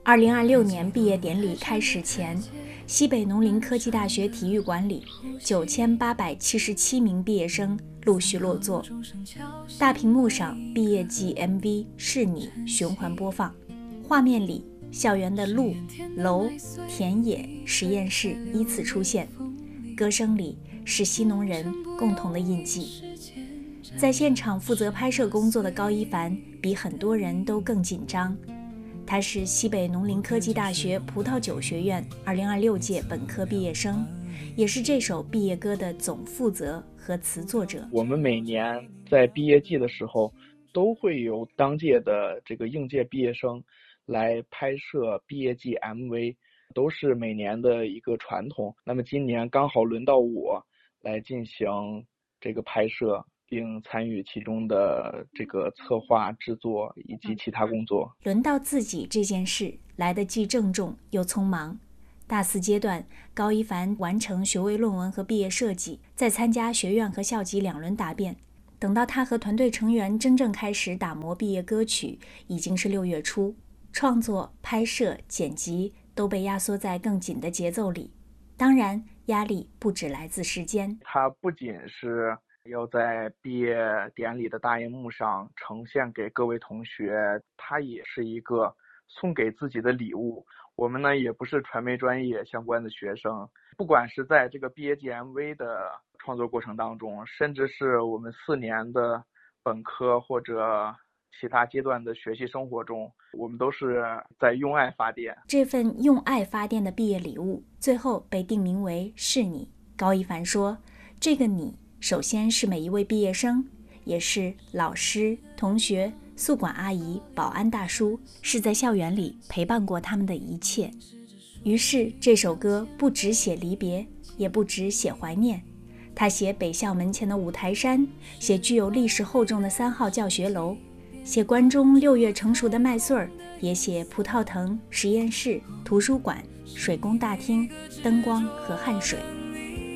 2026年毕业典礼开始前，西北农林科技大学体育馆里9877名毕业生陆续落座，大屏幕上毕业季 MV 是你循环播放，画面里校园的路、楼、田野、实验室依次出现，歌声里是西农人共同的印记。在现场负责拍摄工作的高一凡比很多人都更紧张，他是西北农林科技大学葡萄酒学院2026届本科毕业生，也是这首毕业歌的总负责和词作者。 我们每年在毕业季的时候，都会有当届的这个应届毕业生来拍摄毕业季 MV， 都是每年的一个传统。那么今年刚好轮到我来进行这个拍摄，并参与其中的这个策划、制作以及其他工作。 轮到自己这件事来得既郑重又匆忙。大四阶段，高一凡完成学位论文和毕业设计，再参加学院和校级2轮答辩。等到他和团队成员真正开始打磨毕业歌曲，已经是6月初。创作、拍摄、剪辑都被压缩在更紧的节奏里。当然，压力不只来自时间。 它不仅是要在毕业典礼的大荧幕上呈现给各位同学，它也是一个送给自己的礼物。我们呢也不是传媒专业相关的学生，不管是在这个毕业季 MV 的创作过程当中，甚至是我们4年的本科或者其他阶段的学习生活中，我们都是在用爱发电。 这份用爱发电的毕业礼物，最后被定名为是你。高一凡说，这个你首先是每一位毕业生，也是老师、同学、宿管阿姨、保安大叔，是在校园里陪伴过他们的一切。于是这首歌不只写离别，也不只写怀念，他写北校门前的五台山，写具有历史厚重的3号教学楼，写关中6月成熟的麦穗儿，也写葡萄藤、实验室、图书馆、水工大厅、灯光和汗水。